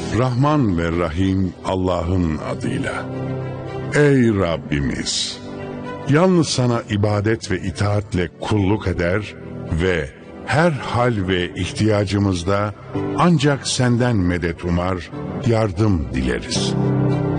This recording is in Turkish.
Rahman ve Rahim Allah'ın adıyla. Ey Rabbimiz! Yalnız sana ibadet ve itaatle kulluk eder ve her hal ve ihtiyacımızda ancak senden medet umar, yardım dileriz.